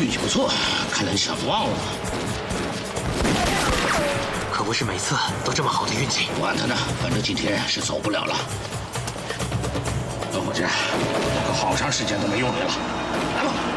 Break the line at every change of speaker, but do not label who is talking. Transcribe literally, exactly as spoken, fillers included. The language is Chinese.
运气不错，看来你想忘了。
可不是每次都这么好的运气。
管他呢，反正今天是走不了了。老伙计，可好长时间都没用你了，来吧。